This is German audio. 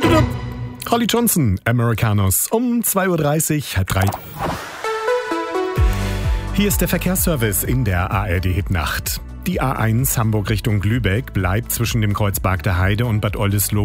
Holly Johnson, Americanos, um 2.30 Uhr, halb 3. Hier ist der Verkehrsservice in der ARD-Hitnacht. Die A1 Hamburg Richtung Lübeck bleibt zwischen dem Kreuz Bargter Heide und Bad Oldesloe